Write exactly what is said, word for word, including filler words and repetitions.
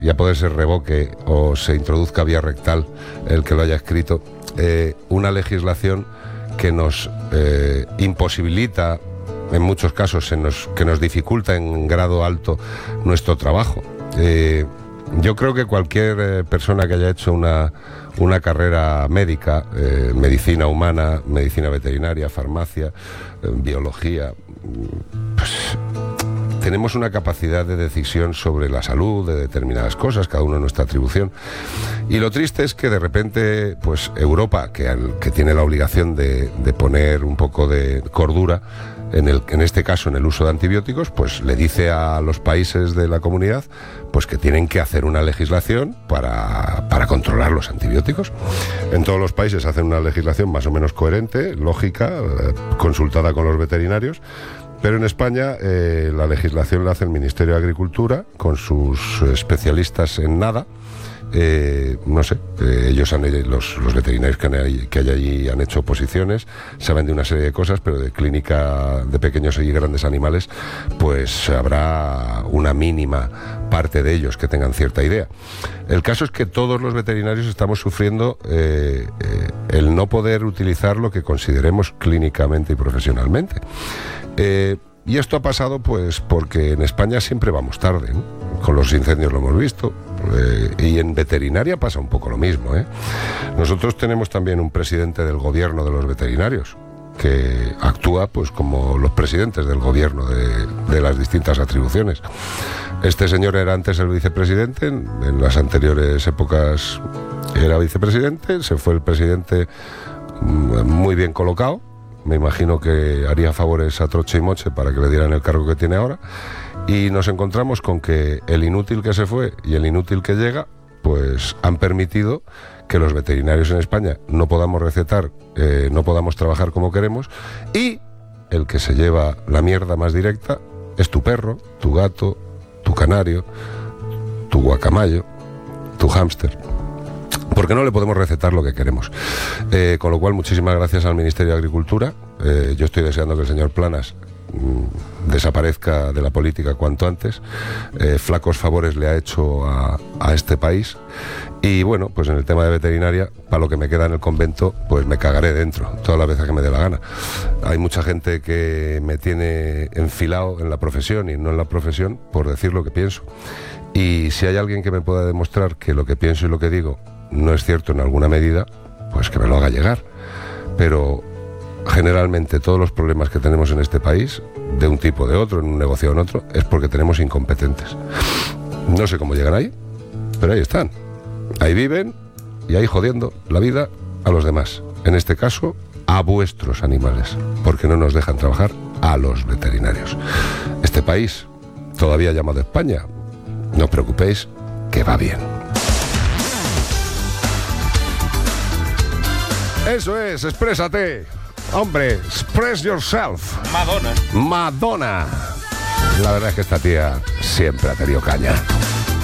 y a poder se revoque o se introduzca vía rectal el que lo haya escrito, eh, una legislación que nos eh, imposibilita, en muchos casos, se nos, que nos dificulta en grado alto nuestro trabajo. Eh, yo creo que cualquier eh, persona que haya hecho una, una carrera médica, eh, medicina humana, medicina veterinaria, farmacia, eh, biología, pues tenemos una capacidad de decisión sobre la salud de determinadas cosas, cada uno en nuestra atribución. Y lo triste es que de repente, pues Europa, que, al, que tiene la obligación de, de poner un poco de cordura, en, el, en este caso en el uso de antibióticos, pues le dice a los países de la comunidad pues que tienen que hacer una legislación para, para controlar los antibióticos. En todos los países hacen una legislación más o menos coherente, lógica, eh, consultada con los veterinarios. Pero en España eh, la legislación la hace el Ministerio de Agricultura con sus especialistas en nada. Eh, no sé, eh, ellos han, los, los veterinarios que, han, que hay allí han hecho oposiciones, saben de una serie de cosas, pero de clínica de pequeños y grandes animales, pues habrá una mínima parte de ellos que tengan cierta idea. El caso es que todos los veterinarios estamos sufriendo eh, eh, el no poder utilizar lo que consideremos clínicamente y profesionalmente. Eh, y esto ha pasado pues porque en España siempre vamos tarde, ¿no? Con los incendios lo hemos visto, eh, y en veterinaria pasa un poco lo mismo, ¿eh? Nosotros tenemos también un presidente del gobierno de los veterinarios que actúa pues como los presidentes del gobierno de, de las distintas atribuciones. Este señor era antes el vicepresidente, en, en las anteriores épocas era vicepresidente, se fue el presidente muy bien colocado. Me imagino que haría favores a troche y moche para que le dieran el cargo que tiene ahora. Y nos encontramos con que el inútil que se fue y el inútil que llega, pues han permitido que los veterinarios en España no podamos recetar, eh, no podamos trabajar como queremos, y el que se lleva la mierda más directa es tu perro, tu gato, tu canario, tu guacamayo, tu hámster. Porque no le podemos recetar lo que queremos. Eh, con lo cual, muchísimas gracias al Ministerio de Agricultura. Eh, yo estoy deseando que el señor Planas mmm, desaparezca de la política cuanto antes. Eh, flacos favores le ha hecho a, a este país. Y bueno, pues en el tema de veterinaria, para lo que me queda en el convento, pues me cagaré dentro, todas las veces que me dé la gana. Hay mucha gente que me tiene enfilado en la profesión y no en la profesión por decir lo que pienso. Y si hay alguien que me pueda demostrar que lo que pienso y lo que digo no es cierto en alguna medida, pues que me lo haga llegar. Pero generalmente todos los problemas que tenemos en este país, de un tipo o de otro, en un negocio o en otro, es porque tenemos incompetentes. No sé cómo llegan ahí, pero ahí están. Ahí viven y ahí jodiendo la vida a los demás. En este caso, a vuestros animales, porque no nos dejan trabajar a los veterinarios. Este país, todavía llamado España, no os preocupéis, que va bien. Eso es, exprésate. Hombre, express yourself. Madonna. Madonna. La verdad es que esta tía siempre ha tenido caña.